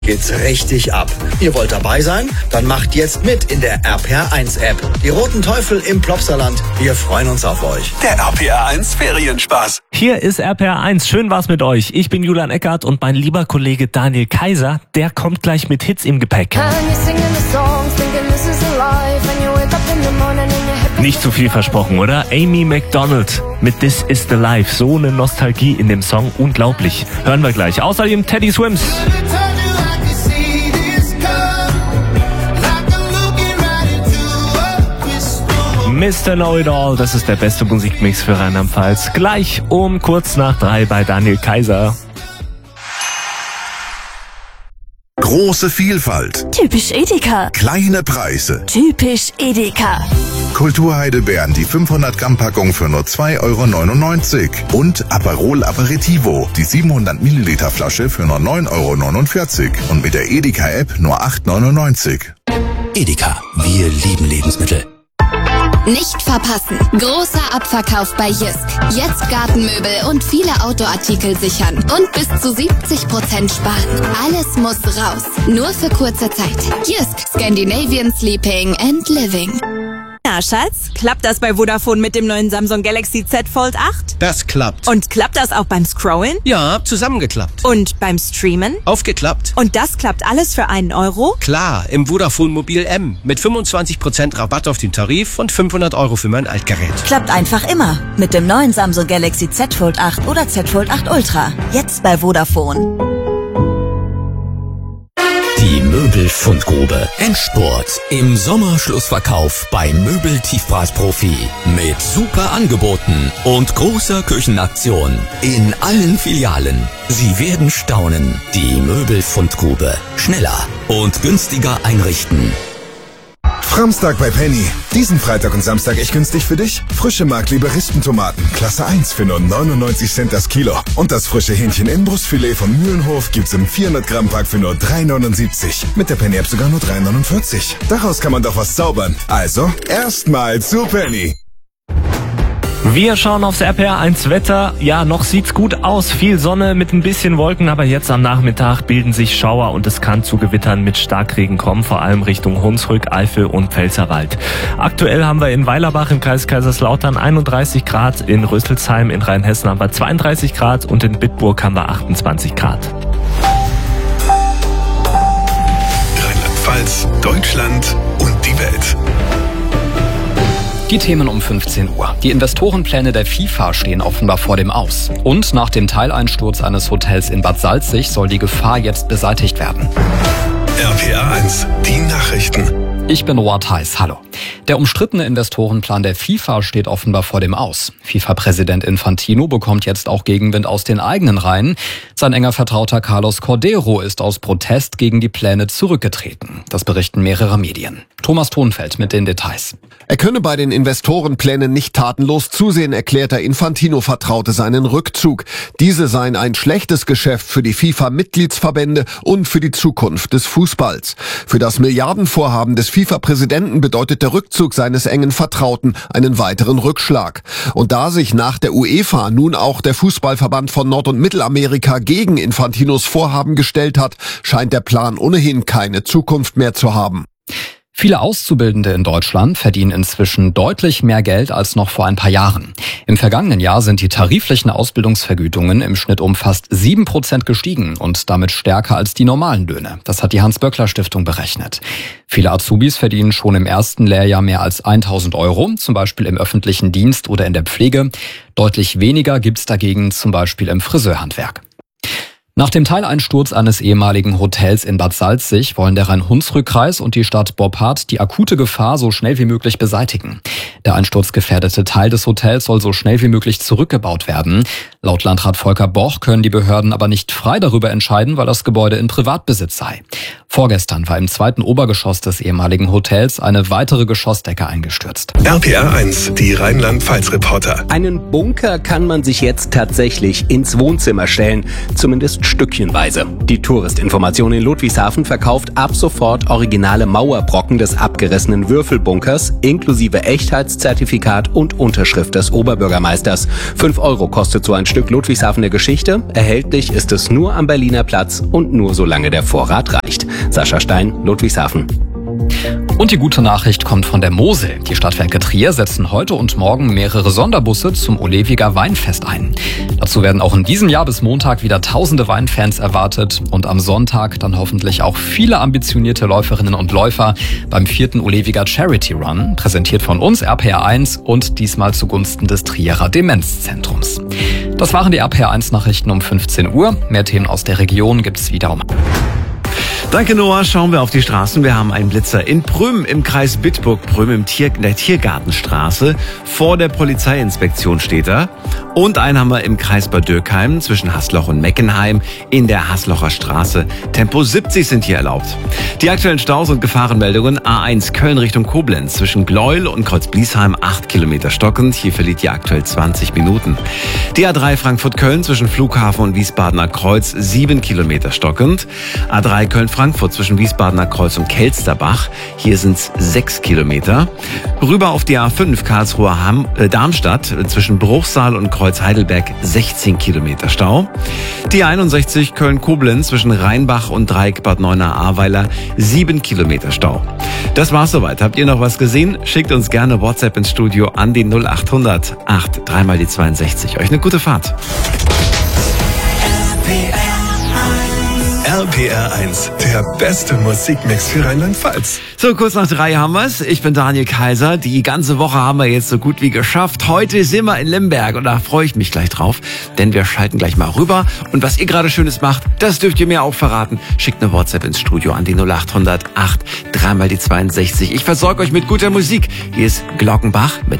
Geht's richtig ab. Ihr wollt dabei sein? Dann macht jetzt mit in der RPR1-App. Die Roten Teufel im Plopsaland. Wir freuen uns auf euch. Der RPR1 Ferienspaß. Hier ist RPR1. Schön war's mit euch. Ich bin Julian Eckert und mein lieber Kollege Daniel Kaiser, der kommt gleich mit Hits im Gepäck. Nicht zu viel versprochen, oder? Amy Macdonald mit This Is The Life. So eine Nostalgie in dem Song. Unglaublich. Hören wir gleich. Außerdem Teddy Swims. Mr. Know-It-All, das ist der beste Musikmix für Rheinland-Pfalz. Gleich um kurz nach 3 bei Daniel Kaiser. Große Vielfalt. Typisch Edeka. Kleine Preise. Typisch Edeka. Kulturheidelbeeren, die 500 Gramm Packung für nur 2,99 € und Aperol Aperitivo, die 700 Milliliter Flasche für nur 9,49 € und mit der Edeka App nur 8,99 €. Edeka, wir lieben Lebensmittel. Nicht verpassen. Großer Abverkauf bei Jysk. Jetzt Gartenmöbel und viele Outdoor-Artikel sichern. Und bis zu 70% sparen. Alles muss raus. Nur für kurze Zeit. Jysk. Scandinavian Sleeping and Living. Na, Schatz, klappt das bei Vodafone mit dem neuen Samsung Galaxy Z Fold 8? Das klappt. Und klappt das auch beim Scrollen? Ja, zusammengeklappt. Und beim Streamen? Aufgeklappt. Und das klappt alles für 1 €? Klar, im Vodafone Mobil M. Mit 25% Rabatt auf den Tarif und 500 € für mein Altgerät. Klappt einfach immer. Mit dem neuen Samsung Galaxy Z Fold 8 oder Z Fold 8 Ultra. Jetzt bei Vodafone. Die Möbelfundgrube. Endspurt. Im Sommerschlussverkauf bei Möbel-Tiefbratprofi. Mit super Angeboten und großer Küchenaktion. In allen Filialen. Sie werden staunen. Die Möbelfundgrube. Schneller und günstiger einrichten. Framstag bei Penny. Diesen Freitag und Samstag echt günstig für dich. Frische Mark-Liberistentomaten, Klasse 1 für nur 99 Cent das Kilo. Und das frische Hähnchen in Brustfilet von Mühlenhof gibt's im 400 Gramm Pack für nur 3,79. Mit der Penny App sogar nur 3,49. Daraus kann man doch was zaubern. Also, erstmal zu Penny. Wir schauen aufs RPR1 Wetter. Ja, noch sieht's gut aus. Viel Sonne mit ein bisschen Wolken, aber jetzt am Nachmittag bilden sich Schauer und es kann zu Gewittern mit Starkregen kommen, vor allem Richtung Hunsrück, Eifel und Pfälzerwald. Aktuell haben wir in Weilerbach im Kreis Kaiserslautern 31 Grad, in Rüsselsheim in Rheinhessen haben wir 32 Grad und in Bitburg haben wir 28 Grad. Rheinland-Pfalz, Deutschland und die Welt. Die Themen um 15 Uhr. Die Investorenpläne der FIFA stehen offenbar vor dem Aus. Und nach dem Teileinsturz eines Hotels in Bad Salzig soll die Gefahr jetzt beseitigt werden. RPR1, die Nachrichten. Ich bin Roa Theis, hallo. Der umstrittene Investorenplan der FIFA steht offenbar vor dem Aus. FIFA-Präsident Infantino bekommt jetzt auch Gegenwind aus den eigenen Reihen. Sein enger Vertrauter Carlos Cordeiro ist aus Protest gegen die Pläne zurückgetreten. Das berichten mehrere Medien. Thomas Thonfeld mit den Details. Er könne bei den Investorenplänen nicht tatenlos zusehen, erklärt der Infantino-Vertraute seinen Rückzug. Diese seien ein schlechtes Geschäft für die FIFA-Mitgliedsverbände und für die Zukunft des Fußballs. Für das Milliardenvorhaben des FIFA-Präsidenten bedeutet der Rückzug seines engen Vertrauten einen weiteren Rückschlag. Und da sich nach der UEFA nun auch der Fußballverband von Nord- und Mittelamerika gegen Infantinos Vorhaben gestellt hat, scheint der Plan ohnehin keine Zukunft mehr zu haben. Viele Auszubildende in Deutschland verdienen inzwischen deutlich mehr Geld als noch vor ein paar Jahren. Im vergangenen Jahr sind die tariflichen Ausbildungsvergütungen im Schnitt um fast 7% gestiegen und damit stärker als die normalen Löhne. Das hat die Hans-Böckler-Stiftung berechnet. Viele Azubis verdienen schon im ersten Lehrjahr mehr als 1.000 €, zum Beispiel im öffentlichen Dienst oder in der Pflege. Deutlich weniger gibt's dagegen zum Beispiel im Friseurhandwerk. Nach dem Teileinsturz eines ehemaligen Hotels in Bad Salzig wollen der Rhein-Hunsrück-Kreis und die Stadt Boppard die akute Gefahr so schnell wie möglich beseitigen. Der einsturzgefährdete Teil des Hotels soll so schnell wie möglich zurückgebaut werden. Laut Landrat Volker Boch können die Behörden aber nicht frei darüber entscheiden, weil das Gebäude in Privatbesitz sei. Vorgestern war im 2. Obergeschoss des ehemaligen Hotels eine weitere Geschossdecke eingestürzt. RPR 1, die Rheinland-Pfalz-Reporter. Einen Bunker kann man sich jetzt tatsächlich ins Wohnzimmer stellen, zumindest stückchenweise. Die Touristinformation in Ludwigshafen verkauft ab sofort originale Mauerbrocken des abgerissenen Würfelbunkers, inklusive Echtheitszertifikat und Unterschrift des Oberbürgermeisters. 5 € kostet so ein Stück Ludwigshafener Geschichte. Erhältlich ist es nur am Berliner Platz und nur solange der Vorrat reicht. Sascha Stein, Ludwigshafen. Und die gute Nachricht kommt von der Mosel. Die Stadtwerke Trier setzen heute und morgen mehrere Sonderbusse zum Olewiger Weinfest ein. Dazu werden auch in diesem Jahr bis Montag wieder tausende Weinfans erwartet und am Sonntag dann hoffentlich auch viele ambitionierte Läuferinnen und Läufer beim 4. Olewiger Charity Run, präsentiert von uns RPR 1 und diesmal zugunsten des Trierer Demenzzentrums. Das waren die RPR 1 Nachrichten um 15 Uhr. Mehr Themen aus der Region gibt's wieder um. Danke, Noah. Schauen wir auf die Straßen. Wir haben einen Blitzer in Prüm im Kreis Bitburg. Prüm in der Tiergartenstraße. Vor der Polizeiinspektion steht er. Und einen haben wir im Kreis Bad Dürkheim zwischen Hasloch und Meckenheim in der Haslocher Straße. Tempo 70 sind hier erlaubt. Die aktuellen Staus und Gefahrenmeldungen. A1 Köln Richtung Koblenz zwischen Gleuel und Kreuzbliesheim 8 Kilometer stockend. Hier verliert ihr aktuell 20 Minuten. Die A3 Frankfurt-Köln zwischen Flughafen und Wiesbadener Kreuz 7 Kilometer stockend. A3 Köln-Frankfurt zwischen Wiesbadener Kreuz und Kelsterbach. Hier sind es 6 Kilometer. Rüber auf die A5 Karlsruhe-Darmstadt zwischen Bruchsal und Kreuz-Heidelberg 16 Kilometer Stau. Die 61 Köln-Koblenz zwischen Rheinbach und Dreieck Bad Neuenahr-Ahrweiler 7 Kilometer Stau. Das war's soweit. Habt ihr noch was gesehen? Schickt uns gerne WhatsApp ins Studio an die 0800 8 3 mal die 62. Euch eine gute Fahrt. RPR 1, der beste Musikmix für Rheinland-Pfalz. So, kurz nach 3 haben wir's. Ich bin Daniel Kaiser. Die ganze Woche haben wir jetzt so gut wie geschafft. Heute sind wir in Lemberg und da freue ich mich gleich drauf, denn wir schalten gleich mal rüber. Und was ihr gerade Schönes macht, das dürft ihr mir auch verraten. Schickt eine WhatsApp ins Studio an die 0800 8 3 mal die 62. Ich versorge euch mit guter Musik. Hier ist Glockenbach mit